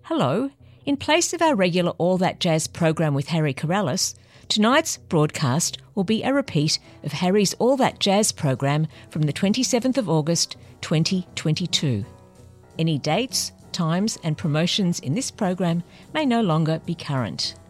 Hello. In place of our regular All That Jazz program with Harry Corrales, tonight's broadcast will be a repeat of Harry's All That Jazz program from the 27th of August 2022. Any dates, times and promotions in this program may no longer be current.